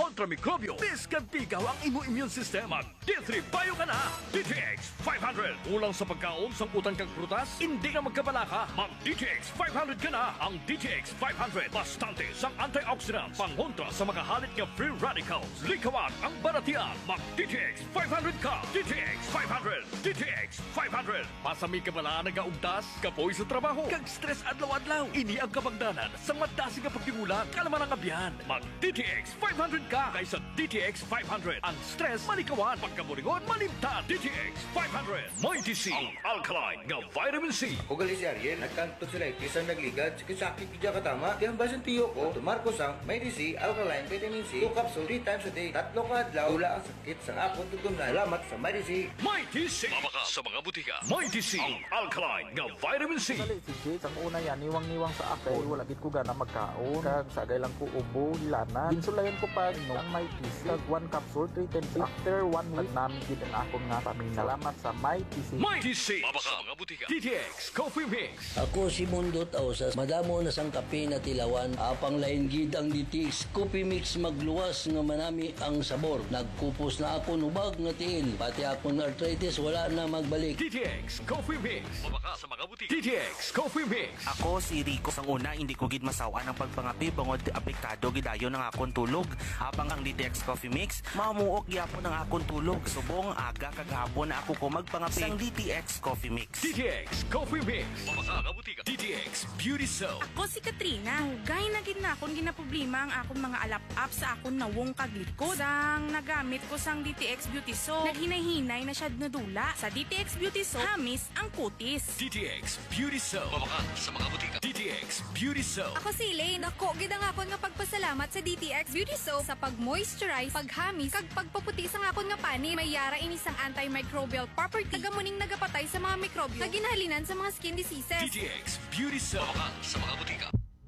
kontra mikrobyo. Diskantigaw ang imo immune system. Mag D3 Bio ka na. DTX 500. Ulang sa pagkaon, samputan kang prutas, hindi na magkabala ka. Mag DTX 500 ka na. Ang DTX 500. Bastante sang antioxidants. Pangontra sa makahalit nga free radicals. Likawan ang baratian. Mag DTX 500 ka. DTX 500. DTX 500. Pasami ka bala nagaugtas, kapoy sa trabaho, kag stress adlaw-adlaw. Ini ang kapagdanan sa madasi nga pagtimulan, kalaman ang abyan. Mag DTX 500 ka kaysa DTX 500. Ang stress malikawan, pagkaburingon malimtan. DTX 500. Mighty C, ang alkaline nga vitamin C. Ugali si Ariel, nagkanto sila itis ang nagligad, sakit kidya katama. Di ang basan tiyo ko, tumarkos ang Mighty C, alkaline vitamin C, 2 capsule 3 times a day, 3 ka adlaw, wala ang sakit sa akong tutunan. Salamat sa Mighty C. Mighty C. Mabaka sa mga butika. Mighty C, ang alkaline nga vitamin C. Dali si Jade, ang una yan, niwang-niwang sa akin. Wala gid ko gana magkaon. Kag sagay lang ko ubo, hilana. Ginsulayan ko pa no, ang Mighty C. Kag 1 capsule, 3 times. After 1 week, namin gid ang akong nga paminaw. Salamat sa Mighty C. Mighty C. Mabaka sa mga butika. DTX Coffee Mix. Ako si Mundo Tausas, madamo na sang kape na tilawan, apang lain gid ang DTX Coffee Mix magluwas nga manami ang sabor. Nagkupos na ako nubag nga tiil, pati akong arthritis wala na magbalik. DTX Coffee Mix. Mabaka sa mga butika. DTX Coffee Mix. Ako si Rico. Sang una, hindi ko gid masawa ng pagpangapi bangod apektado gidayon ng akong tulog. Habang ang DTX Coffee Mix, mamuok gyapon ang akong tulog. Subong aga kagahapon na ako ko magpangapi sang DTX Coffee Mix. DTX Coffee Mix. Mabaka sa butika. DTX Beauty Soap. Ako si Katrina. Hugay na gid na akong ginaproblema ang akong mga alap-up sa akong nawong kaglikod. Sang nagamit ko sang DTX Beauty Soap, naghinay-hinay na siya nadula. Sa DTX Beauty Soap, hamis ang kutis. DTX Beauty Soap. Mabaka sa mga butika. DTX Beauty Soap. Ako si Elaine. Ako, gid ang akon nga pagpasalamat sa DTX Beauty Soap sa pag-moisturize, paghamis, kag pagpaputi sa akon nga pani. May yara ini sang antimicrobial property. Tagamuning nagapatay sa mga mikrobyo na ginahalinan sa mga skin diseases. DTX Beauty Soap. Mabaka sa mga butika.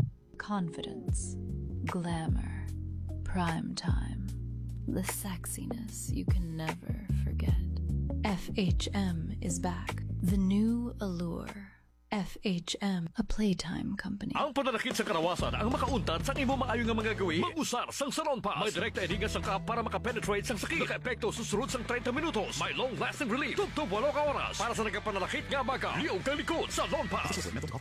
Confidence, glamour, prime time, the sexiness you can never forget. FHM is back. The new allure. FHM, a playtime company. Ang pananakit sa karawasan ang makauntad sa imo maayo nga mga gawi. Mag-usar sang Salon Pass. May direkta ediga sang ka para makapenetrate sang sakit. Naka-epekto susunod sang 30 minutos. May long-lasting relief. Tugtog 8 ka oras. Para sa nagkapananakit nga baga. Liyaw kang likod. Salon Pass.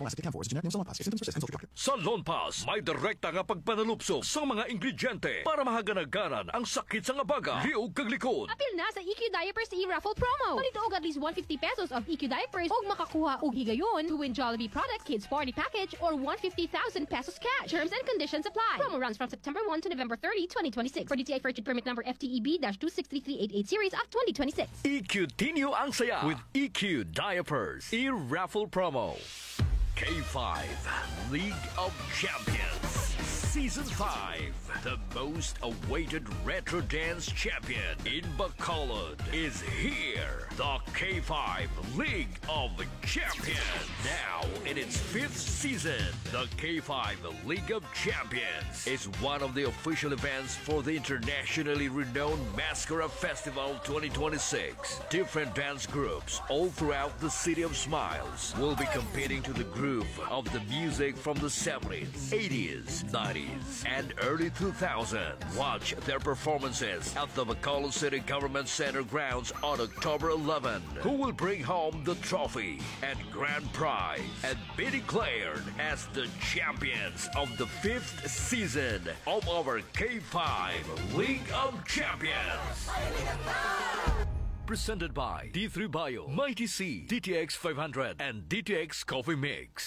Salon Pass. May direkta nga pagpanalupso sa mga ingrediente para mahaganagaran ang sakit sa nga baga. Liyaw kang likod. Apil na sa EQ Diapers e-raffle promo. Palito og at least 150 pesos of EQ Diapers og makakuha og higayon to win Jollibee product Kids Party Package or 150,000 pesos cash. Terms and conditions apply. Promo runs from September 1 to November 30, 2026. For DTI Purchase Permit Number FTEB-2633388 Series of 2026. EQ Tinyo ang saya with EQ Diapers. E-raffle promo. K5 League of Champions Season 5. The most awaited retro dance champion in Bacolod is here. The K5 League of Champions. Now in its 5th season, the K5 League of Champions is one of the official events for the internationally renowned Mascara Festival 2026. Different dance groups all throughout the City of Smiles will be competing to the groove of the music from the 70s, 80s, 90s, and early 2000s. Watch their performances at the Bacolod City Government Center grounds on October 11. Who will bring home the trophy and grand prize and be declared as the champions of the 5th season of our K5 League of Champions. Presented by D3 Bio, Mighty C, DTX 500, and DTX Coffee Mix.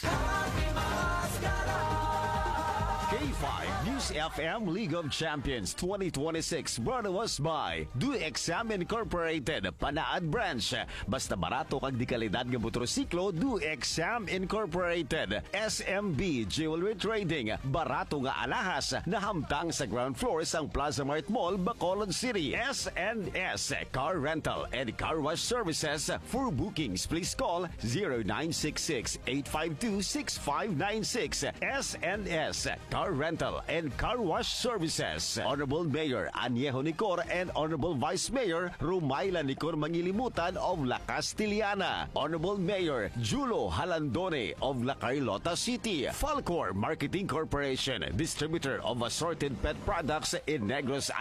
K5 News FM League of Champions 2026 brought to us by Do Exam Incorporated, Panaad Branch. Basta barato kag di kalidad nga motorsiklo, Do Exam Incorporated. SMB Jewelry Trading, barato nga alahas na hamtang sa ground floor sang Plaza Mart Mall, Bacolod City. S&S Car Rental and Car Wash Services. For bookings, please call 0966-852-6596. S&S Car Rental and Car Wash Services. Honorable Mayor Añejo Nicor and Honorable Vice Mayor Rumayla Nicor Mangilimutan of La Castillana. Honorable Mayor Julo Halandone of La Carlota City. Falcor Marketing Corporation, distributor of assorted pet products in Negros